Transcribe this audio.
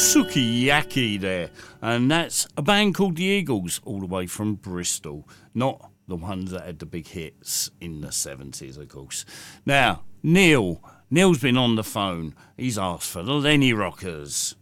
Sukiyaki there. And that's a band called the Eagles, all the way from Bristol. Not the ones that had the big hits in the 70s, of course. Now, Neil's been on the phone. He's asked for the Lenny Rockers.